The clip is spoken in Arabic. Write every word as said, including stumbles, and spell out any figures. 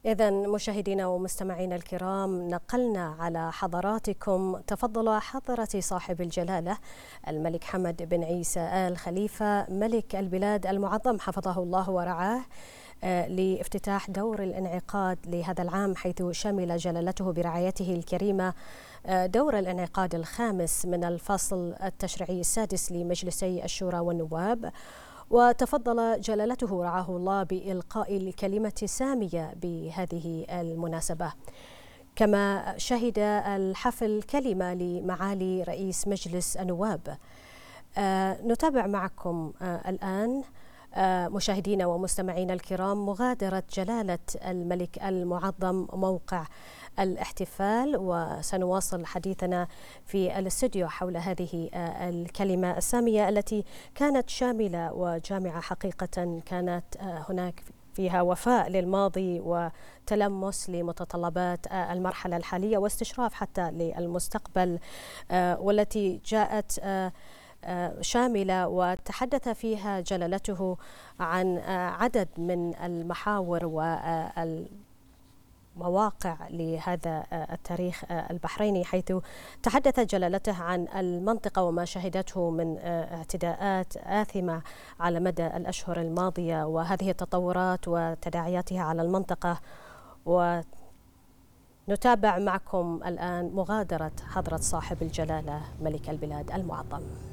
إذا مشاهدينا ومستمعينا الكرام، نقلنا على حضراتكم تفضل حضرة صاحب الجلالة الملك حمد بن عيسى آل خليفة ملك البلاد المعظم حفظه الله ورعاه لافتتاح دور الانعقاد لهذا العام، حيث شمل جلالته برعايته الكريمة دور الانعقاد الخامس من الفصل التشريعي السادس لمجلسي الشورى والنواب. وتفضل جلالته رعاه الله بإلقاء الكلمة السامية بهذه المناسبة. كما شهد الحفل كلمة لمعالي رئيس مجلس النواب. آه نتابع معكم آه الآن آه مشاهدينا ومستمعينا الكرام مغادرة جلالة الملك المعظم موقع الاحتفال، وسنواصل حديثنا في الاستوديو حول هذه الكلمة السامية التي كانت شاملة وجامعة حقيقة. كانت هناك فيها وفاء للماضي وتلمس لمتطلبات المرحلة الحالية واستشراف حتى للمستقبل، والتي جاءت شاملة وتحدث فيها جلالته عن عدد من المحاور وال مواقع لهذا التاريخ البحريني، حيث تحدث جلالته عن المنطقة وما شهدته من اعتداءات آثمة على مدى الأشهر الماضية وهذه التطورات وتداعياتها على المنطقة. ونتابع معكم الآن مغادرة حضرة صاحب الجلالة ملك البلاد المعظم.